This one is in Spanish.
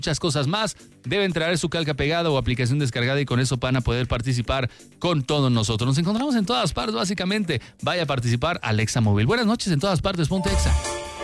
muchas cosas más. Deben traer su calca pegada o aplicación descargada y con eso van a poder participar con todos nosotros. Nos encontramos en todas partes, básicamente. Vaya a participar Alexa Móvil. Buenas noches en todas partes, ponte Exa.